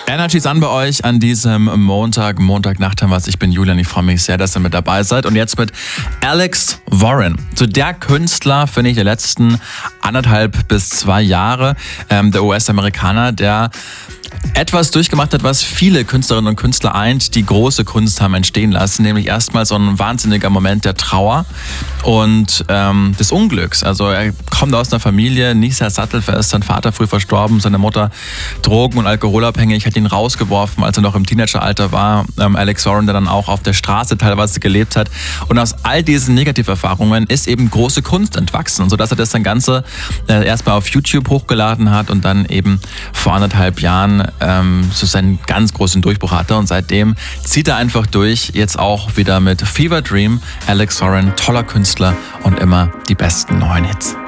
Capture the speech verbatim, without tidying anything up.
Energy ist an bei euch an diesem Montag, Montagnacht haben wir es. Ich bin Julian, ich freue mich sehr, dass ihr mit dabei seid. Und jetzt mit Alex Warren. So der Künstler, finde ich, der letzten anderthalb bis zwei Jahre, ähm, der U S-Amerikaner, der etwas durchgemacht hat, was viele Künstlerinnen und Künstler eint, die große Kunst haben entstehen lassen, nämlich erstmal so ein wahnsinniger Moment der Trauer und ähm, des Unglücks. Also er kommt aus einer Familie, nicht sehr sattelfest, sein Vater früh verstorben, seine Mutter drogen- und alkoholabhängig, hat ihn rausgeworfen, als er noch im Teenageralter war. Ähm, Alex Warren, der dann auch auf der Straße teilweise gelebt hat. Und aus all diesen Negativerfahrungen ist eben große Kunst entwachsen, sodass er das dann Ganze äh, erstmal auf YouTube hochgeladen hat und dann eben vor anderthalb Jahren ähm, so seinen ganz großen Durchbruch hatte. Und seitdem zieht er einfach durch, jetzt auch wieder mit Fever Dream. Alex Warren, toller Künstler und immer die besten neuen Hits.